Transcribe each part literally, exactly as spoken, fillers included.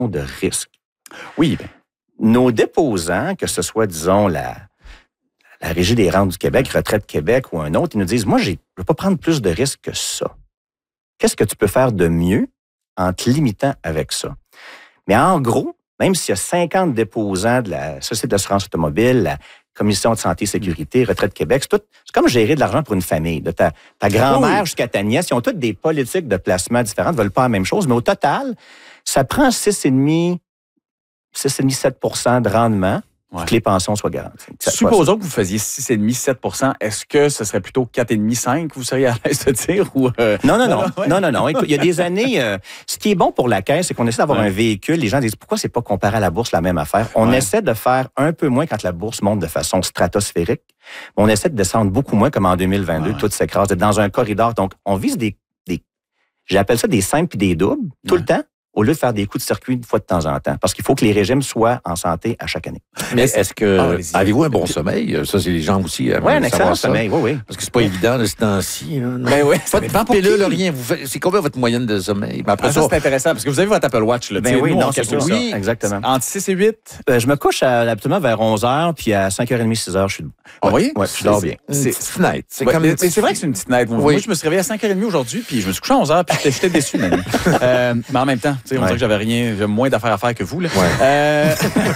de risque. Oui. Ben. Nos déposants, que ce soit, disons, la, la Régie des rentes du Québec, Retraite Québec ou un autre, ils nous disent, moi, je ne veux pas prendre plus de risques que ça. Qu'est-ce que tu peux faire de mieux en te limitant avec ça? Mais en gros, même s'il y a cinquante déposants de la Société d'assurance automobile, la Commission de santé et sécurité, Retraite Québec, c'est, tout, c'est comme gérer de l'argent pour une famille. De ta, ta grand-mère oui. jusqu'à ta nièce, ils ont toutes des politiques de placement différentes, ne veulent pas la même chose, mais au total, ça prend six virgule cinq, six virgule sept pour cent de rendement ouais. pour que les pensions soient garanties. Supposons que vous faisiez six virgule cinq, sept pour cent. Est-ce que ce serait plutôt quatre virgule cinq, cinq, vous seriez à l'aise de dire? Ou euh... Non, non, non. Ouais. Non, non, non. Écoute, il y a des années, euh, ce qui est bon pour la Caisse, c'est qu'on essaie d'avoir ouais. un véhicule. Les gens disent, pourquoi c'est pas comparé à la bourse la même affaire? On ouais. essaie de faire un peu moins quand la bourse monte de façon stratosphérique. On essaie de descendre beaucoup moins comme en deux mille vingt-deux, ouais. tout s'écrase, d'être dans un corridor. Donc, on vise des, des j'appelle ça des simples et des doubles, tout ouais. le temps, au lieu de faire des coups de circuit une fois de temps en temps. Parce qu'il faut que les régimes soient en santé à chaque année. Mais est-ce que ah, avez-vous un bon sommeil? Ça, c'est les gens aussi. Oui, un excellent sommeil, oui, oui. Parce que c'est pas évident de ce temps-ci. Ben oui, pas de pilule, rien. Vous faites, c'est combien votre moyenne de sommeil? Ben après ah, ça, ça, c'est intéressant, parce que vous avez votre Apple Watch. Là, ben oui, nous, non, c'est ça. Oui, exactement. Entre six et huit? Euh, je me couche à, habituellement vers onze heures, puis à cinq heures trente, six heures, je suis debout. Ah oui? Oui, je dors bien. C'est une petite fenêtre. C'est ouais, comme mais c'est vrai que c'est une petite fenêtre. Moi, je me suis réveillé à cinq heures trente aujourd'hui, puis je me suis couché à onze heures, puis j'étais déçu, même. euh, mais en même temps, on dirait que j'avais rien, j'ai moins d'affaires à faire que vous. Là. Ouais. Euh...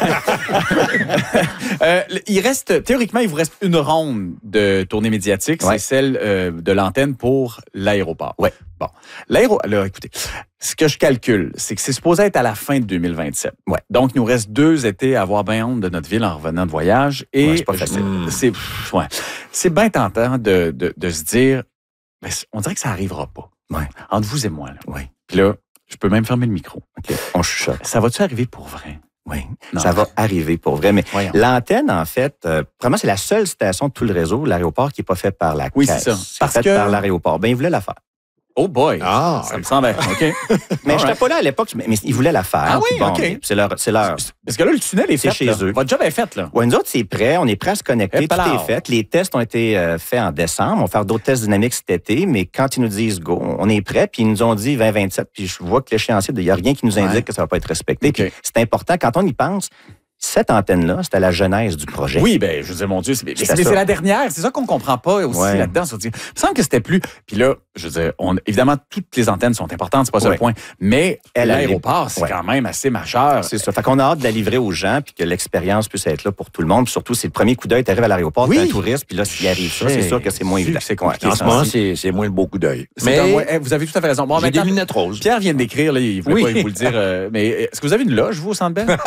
euh, il reste, théoriquement, il vous reste une ronde de tournée médiatique, ouais. c'est celle euh, de l'antenne pour l'aéroport. Oui. Bon, l'aéro, alors écoutez, ce que je calcule, c'est que c'est supposé être à la fin de deux mille vingt-sept. Ouais. Donc, il nous reste deux étés à avoir bien honte de notre ville en revenant de voyage. Et ouais, c'est pas facile. Je, c'est, ouais, c'est bien tentant de, de, de se dire, ben, on dirait que ça n'arrivera pas. Ouais. Entre vous et moi. Là. Ouais. Puis là, je peux même fermer le micro. OK. On chuchote. Ça va-tu arriver pour vrai? Oui, non. Ça va arriver pour vrai. Mais Voyons. L'antenne, en fait, euh, vraiment, c'est la seule station de tout le réseau, l'aéroport, qui n'est pas faite par la oui, Caisse. Oui, c'est ça. C'est Parce fait que... par l'aéroport. Ben, ils voulaient la faire. Oh boy! Ah, ça me semble... OK. mais je n'étais pas là à l'époque, mais, mais ils voulaient la faire. Ah oui, bon, OK. C'est leur, c'est leur... Parce que là, le tunnel est c'est fait, chez là. eux. Votre job est fait, là. Oui, nous autres, c'est prêt. On est prêt à se connecter. Et tout palard. est fait. Les tests ont été euh, faits en décembre. On va faire d'autres tests dynamiques cet été, mais quand ils nous disent go, on est prêt. Puis ils nous ont dit vingt vingt-sept. Puis je vois que l'échéancier, il n'y a rien qui nous indique ouais. que ça ne va pas être respecté. Okay. Puis c'est important. Quand on y pense, cette antenne-là, c'était la genèse du projet. Oui, bien, je veux dire, mon Dieu, c'est, mais c'est, c'est la dernière. C'est ça qu'on ne comprend pas aussi ouais. là-dedans. Il me semble que c'était plus... Puis là, je veux dire, on, évidemment, toutes les antennes sont importantes, c'est pas ça ouais. le point. Mais Elle l'aéroport, c'est ouais. quand même assez majeur. C'est ça. Fait qu'on a hâte de la livrer aux gens puis que l'expérience puisse être là pour tout le monde. Puis surtout, c'est le premier coup d'œil. Tu arrives à l'aéroport, oui. tu es un touriste, puis là, s'il arrive ça, c'est sûr que c'est moins évident. C'est compliqué. En ce moment, c'est, c'est moins le beau coup d'œil. Mais ouais, vous avez tout à fait raison. Bon, j'ai des lunettes roses. Pierre vient d'écrire, là, il voulait oui. pas vous le dire. Euh, mais est-ce que vous avez une loge, vous, au Centre Bell?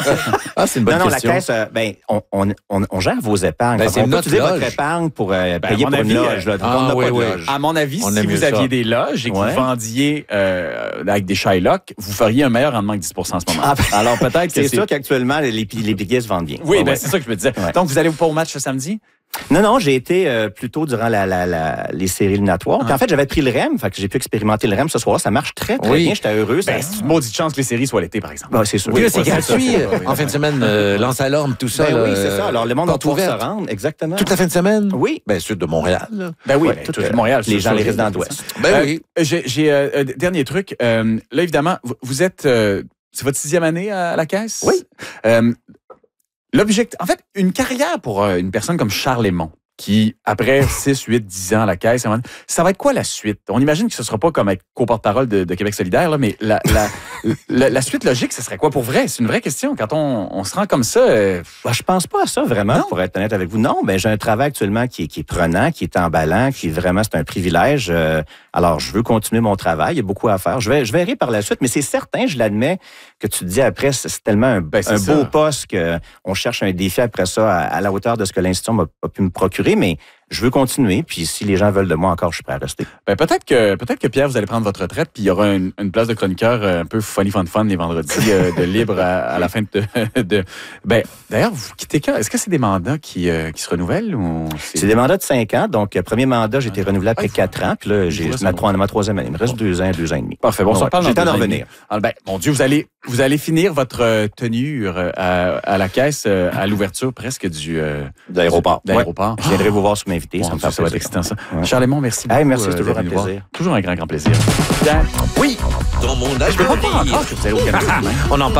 Ah, c'est une bonne non, non, question. La Caisse, euh, ben, on, on, on, on gère vos épargnes. Ben, c'est on peut notre utiliser loge. votre épargne pour euh, ben, payer pour avis, une loge. Là. Ah, on n'a oui, pas de oui. loge. À mon avis, on si vous aviez ça. des loges et que ouais. vous vendiez euh, avec des Shylock, vous feriez un meilleur rendement que dix pour cent en ce moment. Ah, ben, alors peut-être que c'est... C'est sûr qu'actuellement, les, les billets se vendent bien. Oui, ouais, ben, ouais. c'est ça que je me disais. Ouais. Donc, vous allez pas au match ce samedi? Non, non, j'ai été euh, plutôt durant la, la, la, les séries éliminatoires. Ah. En fait, j'avais pris le R E M, fait que j'ai pu expérimenter le R E M ce soir. Ça marche très, très oui. bien. J'étais heureux. Ben, ça... c'est une maudite chance que les séries soient l'été, par exemple. Ben, c'est sûr. Oui, oui, c'est gratuit. En fin de semaine, euh, lance alarme, tout ça. Ben, là, oui, c'est ça. Alors, le monde va pouvoir ouverte. se rendre. Exactement. Toute la fin de semaine? Oui. Ben, sud de Montréal. Là. Ben oui, ouais, ben, tout tout de Montréal. Les gens, les résidents d'Ouest. Ben euh, oui. J'ai, j'ai euh, dernier truc. Euh, là, évidemment, vous, vous êtes... Euh, c'est votre sixième année à la Caisse? Oui. Euh, l'objectif... En fait, une carrière pour euh, une personne comme Charles Lemont, qui, après six, huit, dix ans à la Caisse, ça va être quoi la suite? On imagine que ce ne sera pas comme être co-porte-parole de, de Québec solidaire, là, mais la, la, la, la suite logique, ce serait quoi pour vrai? C'est une vraie question. Quand on, on se rend comme ça... Euh... Ben, je pense pas à ça, vraiment, non. pour être honnête avec vous. Non, ben, j'ai un travail actuellement qui est, qui est prenant, qui est emballant, qui est vraiment, c'est un privilège. Euh, alors, je veux continuer mon travail. Il y a beaucoup à faire. Je, vais, je verrai par la suite, mais c'est certain, je l'admets, que tu te dis après, c'est tellement un, ben, c'est un beau poste qu'on cherche un défi après ça à, à la hauteur de ce que l'institution m'a, a pu me procurer. Mais je veux continuer, puis si les gens veulent de moi encore, je suis prêt à rester. Ben peut-être que peut-être que Pierre, vous allez prendre votre retraite, puis il y aura une, une place de chroniqueur un peu funny fun fun les vendredis euh, de libre à, à la fin de, de. Ben d'ailleurs, vous quittez quand? Est-ce que c'est des mandats qui euh, qui se renouvellent ou c'est... c'est des mandats de cinq ans. Donc premier mandat, j'ai été renouvelé après quatre ans, puis là j'ai ma, bon. ma troisième année. Il me reste bon. deux ans, deux ans et demi. Parfait. Bon, on s'en parle. J'ai le temps d'en revenir. Alors, ben mon Dieu, vous allez vous allez finir votre tenue à, à la Caisse à l'ouverture presque du euh, de l'aéroport. Du, de l'aéroport. Ouais. Je viendrai vous voir sur mes m'inviter. Bon, ça me ça, fait ça va être plaisir. excitant, ça. Ouais. Charles-Aymon, merci beaucoup. Hey, merci, euh, c'est toujours d'être un venu nous plaisir. voir. Toujours un grand, grand plaisir. Pierre, Oui, dans mon âge je peux de pas croire vie. encore que vous allez au Canada. On en parle.